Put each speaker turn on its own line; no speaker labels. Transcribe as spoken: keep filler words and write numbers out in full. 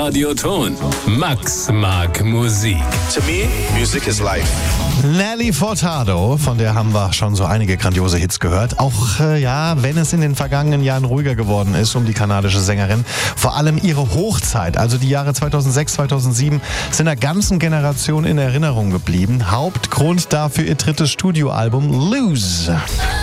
Radioton. Max mag Musik.
To me, music is life.
Nelly Furtado, von der haben wir schon so einige grandiose Hits gehört. Auch, äh, ja, wenn es in den vergangenen Jahren ruhiger geworden ist um die kanadische Sängerin. Vor allem ihre Hochzeit, also die Jahre zweitausendsechs, zweitausendsieben, sind der ganzen Generation in Erinnerung geblieben. Hauptgrund dafür ihr drittes Studioalbum Lose.